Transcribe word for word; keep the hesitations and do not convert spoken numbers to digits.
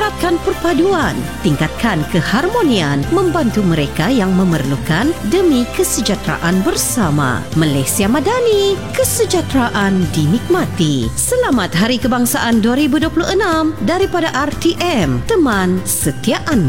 eratkan perpaduan, tingkatkan keharmonian, membantu mereka yang memerlukan demi kesejahteraan bersama. Malaysia Madani, kesejahteraan dinikmati. Selamat Hari Kebangsaan dua ribu dua puluh enam daripada R T M, teman setia anda.